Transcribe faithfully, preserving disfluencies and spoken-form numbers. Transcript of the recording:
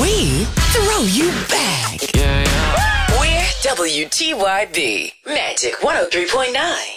We throw you back. Yeah, yeah. We're W T Y B Magic one oh three point nine.